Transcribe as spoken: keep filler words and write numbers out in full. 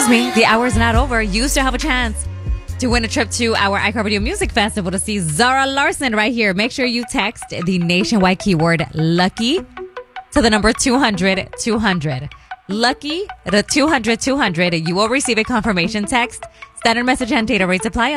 Excuse me, the hour's not over. You still have a chance to win a trip to our iHeartRadio Music Festival to see Zara Larsson right here. Make sure you text the nationwide keyword LUCKY to the number two hundred two hundred. Lucky, the two hundred two hundred. You will receive a confirmation text. Standard message and data rates apply.